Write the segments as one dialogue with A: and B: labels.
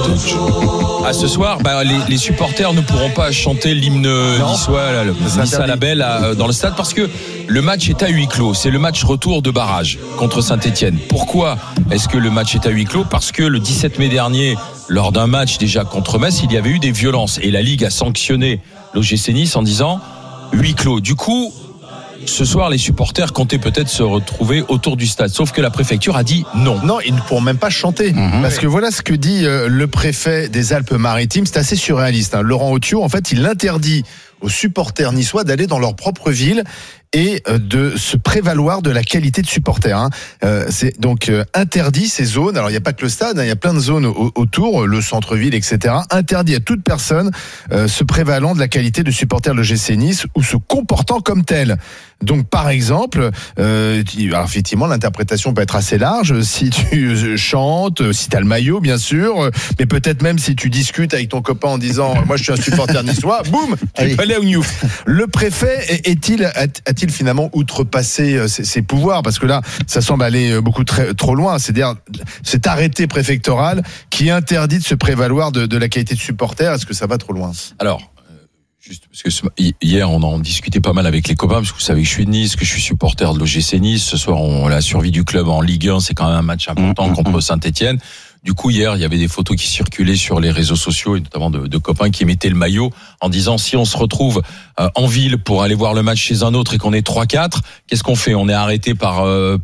A: ce soir, les supporters ne pourront pas chanter l'hymne niçois, le Nissa la Belle dans le stade parce que le match est à huis clos. C'est le match retour de barrage contre Saint-Etienne. Pourquoi est-ce que le match est à huis clos ? Parce que le 17 mai dernier, lors d'un match déjà contre Metz, il y avait eu des violences et la Ligue a sanctionné l'OGC Nice en disant huis clos. Du coup, ce soir, les supporters comptaient peut-être se retrouver autour du stade. Sauf que la préfecture a dit non.
B: Non, ils ne pourront même pas chanter. Parce que voilà ce que dit le préfet des Alpes-Maritimes. C'est assez surréaliste. Laurent Othiot, en fait, il interdit aux supporters niçois d'aller dans leur propre ville et de se prévaloir de la qualité de supporter. C'est donc interdit ces zones. Alors il n'y a pas que le stade, il y a plein de zones autour, le centre-ville, etc. Interdit à toute personne se prévalant de la qualité de supporter de l'OGC Nice ou se comportant comme tel. Donc par exemple, alors effectivement l'interprétation peut être assez large. Si tu chantes, si tu as le maillot bien sûr, mais peut-être même si tu discutes avec ton copain en disant moi je suis un supporter niçois, boum, tu peux aller au Newf. Le préfet a-t-il finalement outrepassé ses pouvoirs, parce que là ça semble aller beaucoup trop loin, c'est-à-dire cet arrêté préfectoral qui interdit de se prévaloir de la qualité de supporter, est-ce que ça va trop loin ?
A: Alors juste parce que hier on en discutait pas mal avec les copains, parce que vous savez que je suis de Nice, que je suis supporter de l'OGC Nice. Ce soir la survie du club en Ligue 1, c'est quand même un match important contre Saint-Etienne. Du coup, hier, il y avait des photos qui circulaient sur les réseaux sociaux, et notamment de copains qui mettaient le maillot en disant si on se retrouve en ville pour aller voir le match chez un autre et qu'on est 3-4, qu'est-ce qu'on fait ? On est arrêté par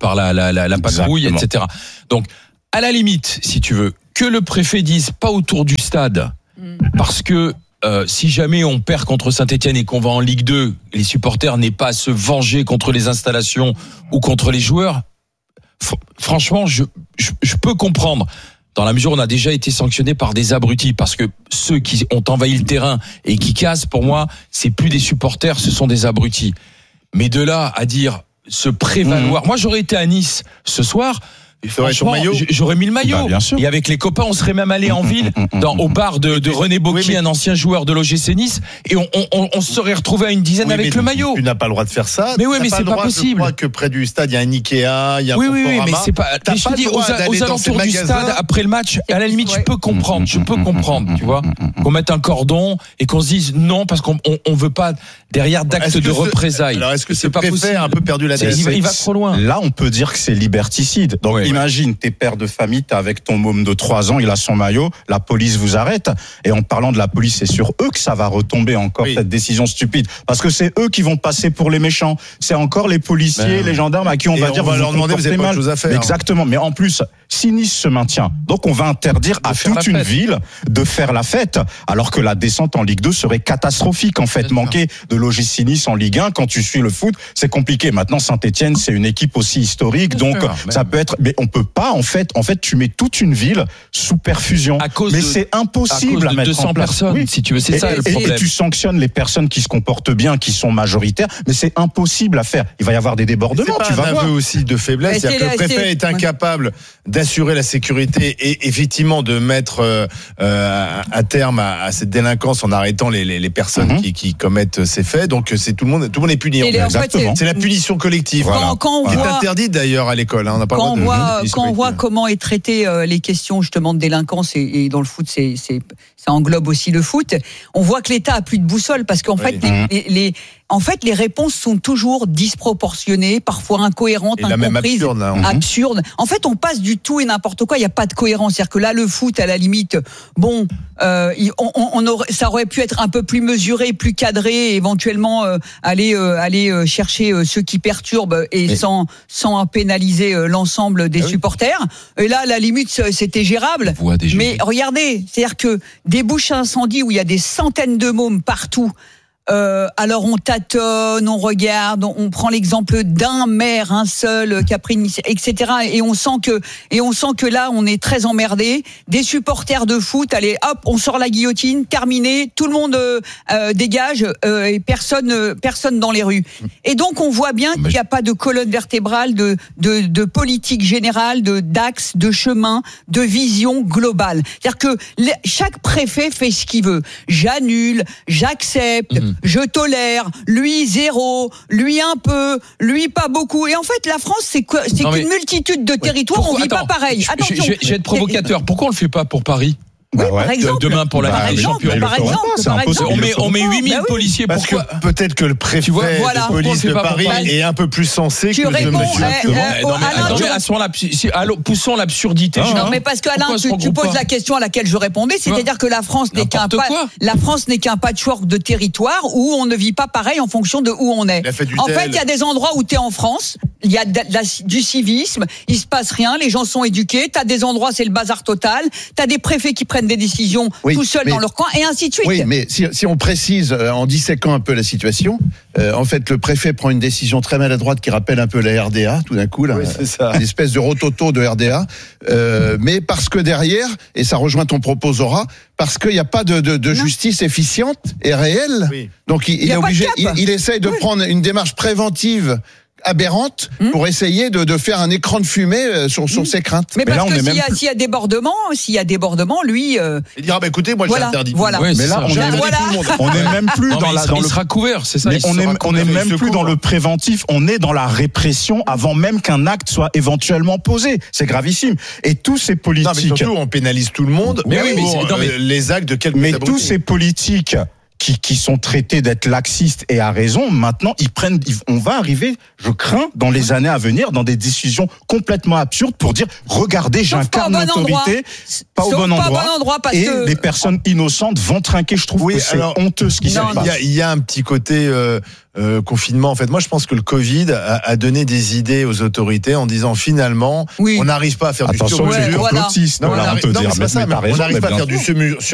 A: la patrouille, etc. Donc, à la limite, si tu veux, que le préfet dise pas autour du stade, parce que si jamais on perd contre Saint-Etienne et qu'on va en Ligue 2, les supporters n'aient pas à se venger contre les installations ou contre les joueurs. Franchement, je peux comprendre. Dans la mesure où on a déjà été sanctionné par des abrutis, parce que ceux qui ont envahi le terrain et qui cassent, pour moi, c'est plus des supporters, ce sont des abrutis. Mais de là à dire se prévaloir, moi j'aurais été à Nice ce soir. Franchement, j'aurais mis le maillot. Et avec les copains, on serait même allé en ville, au bar de René Bocchi, un ancien joueur de l'OGC Nice, et on se serait retrouvé à une dizaine avec le maillot.
B: Tu n'as pas le droit de faire ça.
A: Mais oui, mais c'est pas possible.
B: Je crois que près du stade, il y a un Ikea, il y a un Conforama.
A: Oui, mais c'est pas. Mais je te dis, aux alentours du stade, après le match, à la limite, je peux comprendre, tu vois, qu'on mette un cordon et qu'on se dise non, parce qu'on veut pas derrière d'actes de représailles.
B: Alors, est-ce que ce préfet a un peu perdu la tête ?
C: Il va trop loin. Là, on peut dire que c'est liberticide. Donc, imagine, t'es père de famille, t'es avec ton môme de 3 ans, il a son maillot, la police vous arrête. Et en parlant de la police, c'est sur eux que ça va retomber encore, cette décision stupide. Parce que c'est eux qui vont passer pour les méchants. C'est encore les policiers, les gendarmes à qui on va dire,
B: va leur demander, vous avez pas de choses à faire.
C: Exactement. Mais en plus, si Nice se maintient, donc on va interdire à toute une ville de faire la fête, alors que la descente en Ligue 2 serait catastrophique, en fait. Manquer de l'OGC Nice en Ligue 1, quand tu suis le foot, c'est compliqué. Maintenant, Saint-Etienne, c'est une équipe aussi historique, donc ça peut être, mais on peut pas, en fait, tu mets toute une ville sous perfusion. Mais c'est impossible à mettre
A: 200
C: en place.
A: personnes, si tu veux, c'est ça le problème.
C: Et tu sanctionnes les personnes qui se comportent bien, qui sont majoritaires, mais c'est impossible à faire. Il va y avoir des débordements, tu vas voir.
B: C'est un aveu aussi de faiblesse, c'est-à-dire que le préfet est incapable d'assurer la sécurité et effectivement de mettre un terme à cette délinquance en arrêtant les personnes qui commettent ces faits. Donc c'est tout le monde est puni.
C: Exactement.
B: C'est la punition collective.
D: Quand on
B: qui est
D: voit,
B: interdite d'ailleurs à l'école. On n'a pas
D: quand on voit comment est traité les questions justement de délinquance et dans le foot, ça englobe aussi le foot. On voit que l'État a plus de boussole parce qu'en fait les réponses sont toujours disproportionnées, parfois incohérentes, incomprises, absurdes. En fait, on passe du tout et n'importe quoi. Il n'y a pas de cohérence. C'est-à-dire que là, le foot, à la limite, ça aurait pu être un peu plus mesuré, plus cadré, et éventuellement aller chercher ceux qui perturbent sans pénaliser l'ensemble des supporters. Et là, à la limite, c'était gérable. Mais regardez, c'est-à-dire que des bouches à incendie où il y a des centaines de mômes partout. Alors on tâtonne, on regarde, on prend l'exemple d'un maire, un seul qui a pris une, etc. Et on sent que là on est très emmerdé. Des supporters de foot, allez hop, on sort la guillotine, terminé, tout le monde dégage et personne dans les rues. Et donc on voit bien qu'il n'y a pas de colonne vertébrale, de politique générale, d'axe, de chemin, de vision globale. C'est-à-dire que chaque préfet fait ce qu'il veut. J'annule, j'accepte. Je tolère, lui 0, lui un peu, lui pas beaucoup. Et en fait, la France, c'est qu'une multitude de territoires, on vit pas pareil.
A: Je vais être provocateur. Pourquoi on le fait pas pour Paris ?
D: Oui, par exemple.
A: Demain pour la
D: Par
A: Ligue des
D: exemple,
A: Champions.
D: par exemple,
C: c'est
D: par
C: impossible.
D: exemple.
A: On met 8000 policiers.
B: Parce que
A: Pourquoi
B: peut-être que le préfet
D: voilà.
B: de police de
A: Pourquoi on fait
B: Paris
A: pas pour
B: est un peu plus sensé
D: Tu
B: que
D: réponds,
B: monsieur.
D: Alain,
A: à ce moment-là, poussons l'absurdité.
D: non, mais parce que Alain, tu poses la question à laquelle je répondais, c'est-à-dire que la France n'est qu'un patchwork de territoire où on ne vit pas pareil en fonction de où on est. En fait, il y a des endroits où tu es en France, il y a du civisme, il se passe rien, les gens sont éduqués, tu as des endroits c'est le bazar total, tu as des préfets qui prennent des décisions tout seuls dans leur coin et ainsi de suite.
E: Oui, mais si on précise en disséquant un peu la situation, en fait le préfet prend une décision très maladroite qui rappelle un peu la RDA tout d'un coup, là, une espèce de rototo de RDA, mais parce que derrière, et ça rejoint ton propos Zora, parce qu'il n'y a pas de justice efficiente et réelle, donc il est obligé, il essaye de prendre une démarche préventive aberrante pour essayer de faire un écran de fumée sur ses craintes.
D: Mais parce que s'il y a débordement, lui
B: il dira écoutez, moi j'ai interdit.
D: Voilà.
A: Oui,
C: mais là on est même plus dans
A: il sera couvert, c'est ça.
C: Mais on est même plus dans le préventif, on est dans la répression avant même qu'un acte soit éventuellement posé. C'est gravissime. Et tous ces politiques.
B: Non, mais surtout on pénalise tout le monde. Les actes de quelques abrutis.
C: Tous ces politiques qui sont traités d'être laxistes et à raison, maintenant on va arriver, je crains, dans les années à venir, dans des décisions complètement absurdes pour dire, regardez, j'incarne l'autorité, pas au bon endroit,
D: parce
C: et
D: que
C: les personnes innocentes vont trinquer. Je trouve que c'est honteux ce qui se passe.
B: Il y a un petit côté confinement. En fait, moi, je pense que le Covid a donné des idées aux autorités en disant finalement, on n'arrive pas à faire du sur-mesure.
C: Attention, complotiste, on n'arrive pas à faire du sur-mesure.